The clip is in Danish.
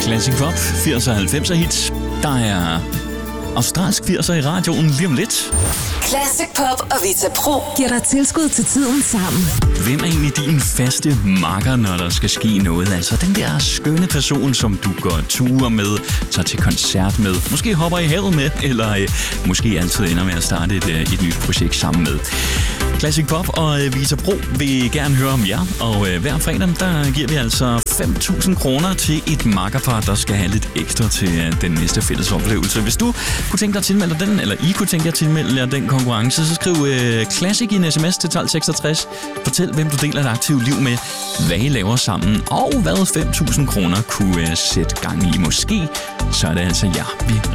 Classic Pop, 80'er og 90'er hits. Der er australsk 80'er i radioen lige om lidt. Classic Pop og Vita Pro giver dig tilskud til tiden sammen. Hvem er egentlig din faste makker, når der skal ske noget? Altså den der skønne person, som du går ture med, tager til koncert med, måske hopper i havet med, eller måske altid ender med at starte et nyt projekt sammen med. Classic Pop og Vita Pro vil gerne høre om jer, og hver fredag, der giver vi altså 5.000 kroner til et makkerpar, der skal have lidt ekstra til den næste fælles oplevelse. Hvis du kunne tænke dig at tilmelde den, eller I kunne tænke jer at tilmelde jer den konkurrence, så skriv Classic i en sms til 1266. Fortæl, hvem du deler et aktivt liv med, hvad I laver sammen, og hvad 5.000 kroner kunne sætte gang i. Måske så er det altså jer, vi